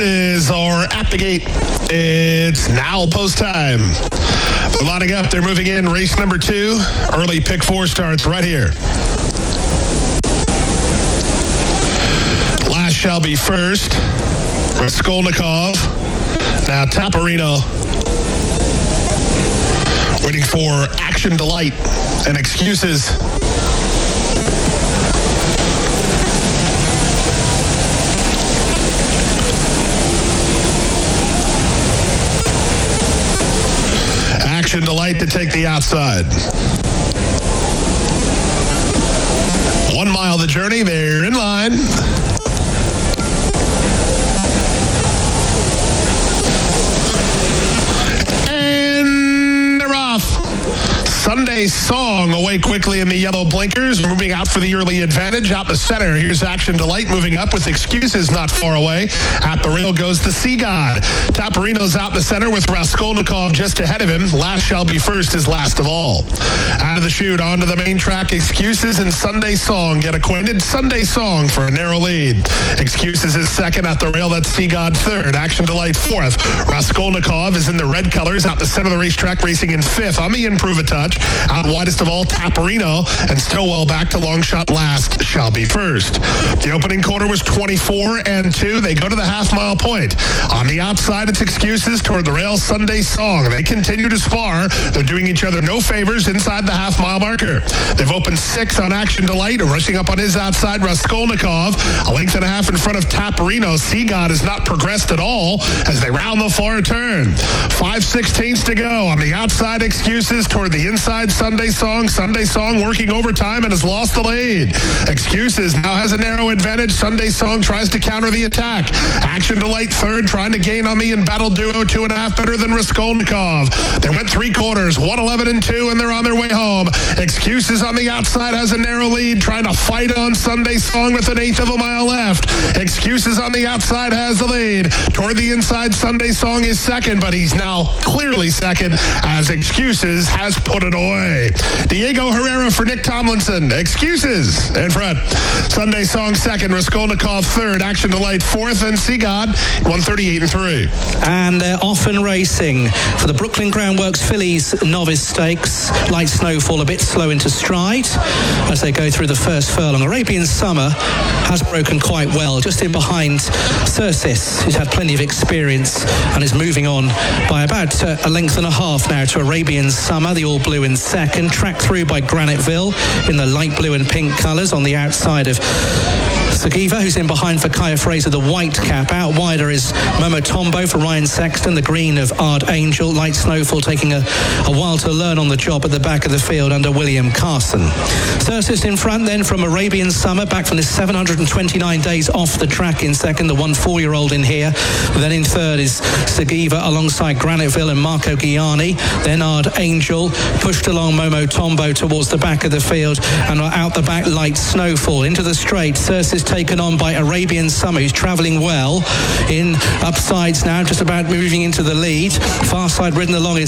horses are at the gate. It's now post time. They're lining up. They're moving in. Race number 2. Early pick 4 starts right here. Last shall be first. Raskolnikov. Now Taparino. Waiting for Action Delight and Excuses. Action Delight to take the outside. 1 mile the journey. They're in line. And they're off. Sunday Song away quickly in the yellow blinkers, moving out for the early advantage. Out the center, here's Action Delight moving up with Excuses not far away. At the rail goes the Sea God. Taparino's out the center with Raskolnikov just ahead of him. Last shall be first is last of all. Out of the chute, onto the main track, Excuses and Sunday Song get acquainted. Sunday Song for a narrow lead. Excuses is second at the rail. That's Sea God third. Action Delight fourth. Raskolnikov is in the red colors out the center of the racetrack, racing in fifth. On the Improve a Touch. Out widest of all, Taparino, and Stillwell back to long shot last shall be first. The opening quarter was 24-2. They go to the half-mile point. On the outside, it's Excuses toward the rail. Sunday Song. They continue to spar. They're doing each other no favors inside the half-mile marker. They've opened 6 on Action Delight. Rushing up on his outside, Raskolnikov. A length and a half in front of Taparino. Sea God has not progressed at all as they round the far turn. 5/16 to go. On the outside, Excuses toward the inside, Sunday Song. Sunday Song working overtime and has lost the lead. Excuses now has a narrow advantage. Sunday Song tries to counter the attack. Action Delight third, trying to gain on the embattled duo. 2.5 better than Raskolnikov. They went 3 quarters, 1:11-2, and they're on their way home. Excuses on the outside has a narrow lead, trying to fight on Sunday Song with 1/8 of a mile left. Excuses on the outside has the lead. Toward the inside, Sunday Song is second, but he's now clearly second as Excuses has put it away. Diego Herrera for Nick Tomlinson. Excuses in front. Sunday Song second. Raskolnikov third. Action Delight fourth. And Sea God 138-3. And they're off and racing for the Brooklyn Groundworks Fillies Novice Stakes. Light Snowfall a bit slow into stride as they go through the first furlong. Arabian Summer has broken quite well, just in behind Cersis, who's had plenty of experience and is moving on by about a length and a half now to Arabian Summer, the all blue in second, tracked through by Graniteville in the light blue and pink colours on the outside of Sagiva, who's in behind for Kaya Fraser, the white cap. Out wider is Momo Tombo for Ryan Sexton, the green of Ard Angel. Light Snowfall taking a while to learn on the job at the back of the field under William Carson. Cersis in front then from Arabian Summer, back from this 729 days off the track in second, the 4-year-old in here. Then in third is Sagiva alongside Graniteville and Marco Gianni. Then Ard Angel pushed along Momo Tombo towards the back of the field, and out the back Light Snowfall into the straight. Cersis taken on by Arabian Summer, who's travelling well in upsides now, just about moving into the lead. Far side ridden along is